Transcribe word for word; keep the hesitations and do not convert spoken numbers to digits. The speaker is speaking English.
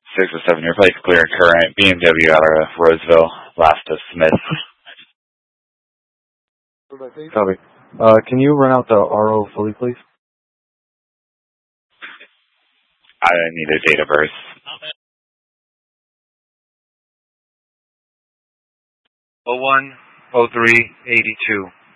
six oh seven, your place clear and current. B M W out of Roseville, last of Smith. Copy. Uh, can you run out the R O fully, please? I need a data burst. oh one oh three eighty-two.